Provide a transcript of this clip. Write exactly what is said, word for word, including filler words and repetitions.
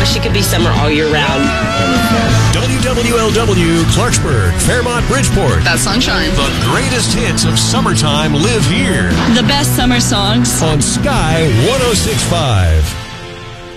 wish it could be summer all year round. W W L W, Clarksburg, Fairmont, Bridgeport. That's sunshine. The greatest hits of summertime live here. The best summer songs On Sky one oh six point five.